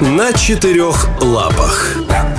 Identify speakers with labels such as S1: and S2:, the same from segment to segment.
S1: На четырех лапах.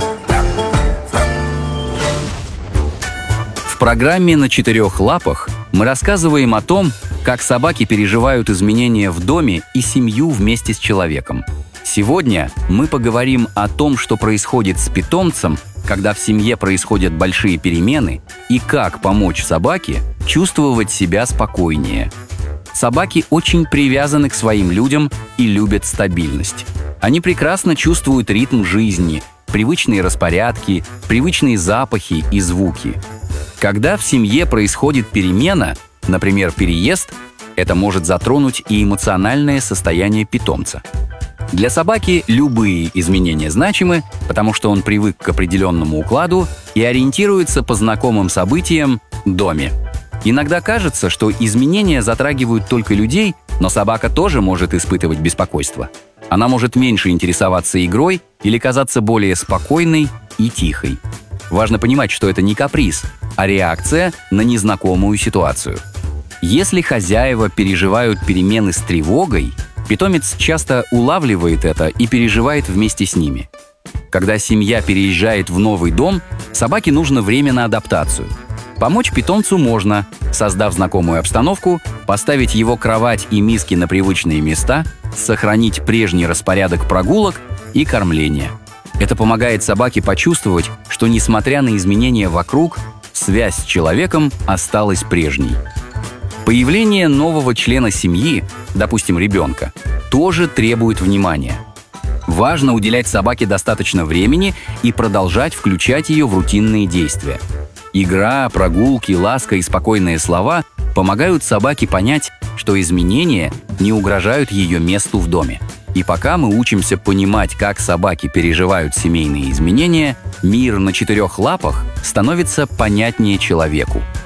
S2: В программе «На четырех лапах» мы рассказываем о том, как собаки переживают изменения в доме и семью вместе с человеком. Сегодня мы поговорим о том, что происходит с питомцем, когда в семье происходят большие перемены, и как помочь собаке чувствовать себя спокойнее. Собаки очень привязаны к своим людям и любят стабильность. Они прекрасно чувствуют ритм жизни, привычные распорядки, привычные запахи и звуки. Когда в семье происходит перемена, например, переезд, это может затронуть и эмоциональное состояние питомца. Для собаки любые изменения значимы, потому что он привык к определенному укладу и ориентируется по знакомым событиям в доме. Иногда кажется, что изменения затрагивают только людей, но собака тоже может испытывать беспокойство. Она может меньше интересоваться игрой или казаться более спокойной и тихой. Важно понимать, что это не каприз, а реакция на незнакомую ситуацию. Если хозяева переживают перемены с тревогой, питомец часто улавливает это и переживает вместе с ними. Когда семья переезжает в новый дом, собаке нужно время на адаптацию. Помочь питомцу можно, создав знакомую обстановку, поставить его кровать и миски на привычные места, сохранить прежний распорядок прогулок и кормления. Это помогает собаке почувствовать, что, несмотря на изменения вокруг, связь с человеком осталась прежней. Появление нового члена семьи, допустим, ребенка, тоже требует внимания. Важно уделять собаке достаточно времени и продолжать включать ее в рутинные действия. Игра, прогулки, ласка и спокойные слова помогают собаке понять, что изменения не угрожают ее месту в доме. И пока мы учимся понимать, как собаки переживают семейные изменения, мир на четырех лапах становится понятнее человеку.